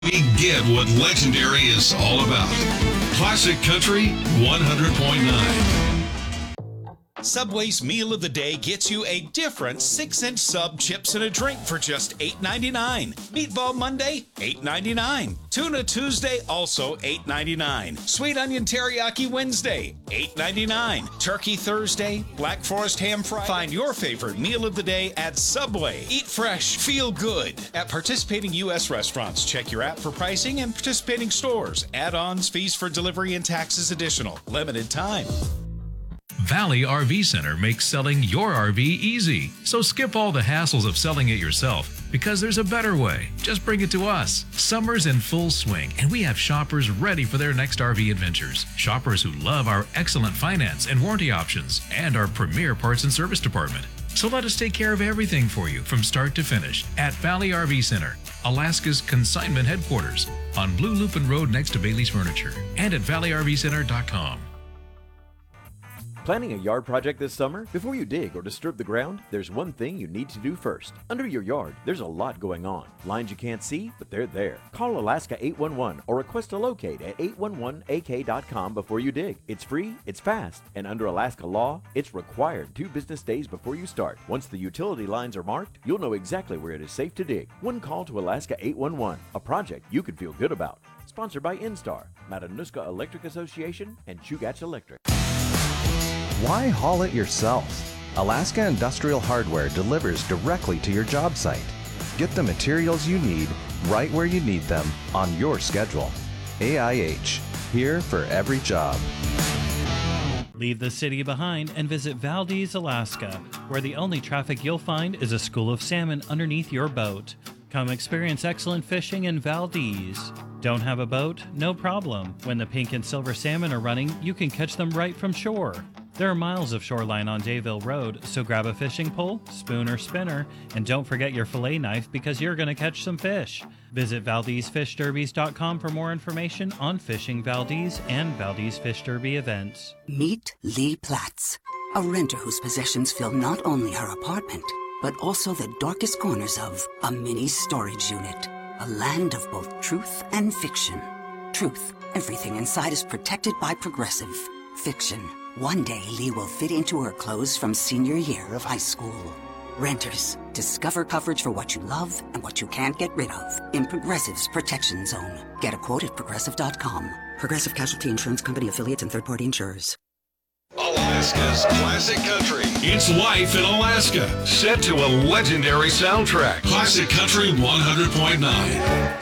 We get what legendary is all about. Classic Country 100.9. Subway's Meal of the Day gets you a different 6-inch sub, chips, and a drink for just $8.99. Meatball Monday, $8.99. Tuna Tuesday, also $8.99. Sweet Onion Teriyaki Wednesday, $8.99. Turkey Thursday, Black Forest Ham Fry. Find your favorite Meal of the Day at Subway. Eat fresh, feel good. At participating U.S. restaurants, check your app for pricing and participating stores. Add-ons, fees for delivery, and taxes additional. Limited time. Valley RV Center makes selling your RV easy. So skip all the hassles of selling it yourself, because there's a better way. Just bring it to us. Summer's in full swing, and we have shoppers ready for their next RV adventures. Shoppers who love our excellent finance and warranty options and our premier parts and service department. So let us take care of everything for you from start to finish at Valley RV Center, Alaska's consignment headquarters, on Blue Lupin Road next to Bailey's Furniture, and at valleyrvcenter.com. Planning a yard project this summer? Before you dig or disturb the ground, there's one thing you need to do first. Under your yard, there's a lot going on. Lines you can't see, but they're there. Call Alaska 811 or request a locate at 811ak.com before you dig. It's free, it's fast, and under Alaska law, it's required 2 business days before you start. Once the utility lines are marked, you'll know exactly where it is safe to dig. One call to Alaska 811, a project you can feel good about. Sponsored by Instar, Matanuska Electric Association, and Chugach Electric. Why haul it yourself? Alaska Industrial Hardware delivers directly to your job site. Get the materials you need right where you need them on your schedule. AIH, here for every job. Leave the city behind and visit Valdez, Alaska, where the only traffic you'll find is a school of salmon underneath your boat. Come experience excellent fishing in Valdez. Don't have a boat? No problem. When the pink and silver salmon are running, you can catch them right from shore. There are miles of shoreline on Dayville Road, so grab a fishing pole, spoon, or spinner, and don't forget your fillet knife because you're going to catch some fish. Visit ValdezFishDerbies.com for more information on fishing Valdez and Valdez Fish Derby events. Meet Lee Platts, a renter whose possessions fill not only her apartment, but also the darkest corners of a mini storage unit. A land of both truth and fiction. Truth, everything inside is protected by Progressive. Fiction, one day Lee will fit into her clothes from senior year of high school. Renters, discover coverage for what you love and what you can't get rid of in Progressive's Protection Zone. Get a quote at Progressive.com. Progressive Casualty Insurance Company affiliates and third-party insurers. Alaska's classic country. It's life in Alaska, set to a legendary soundtrack. Classic Country 100.9.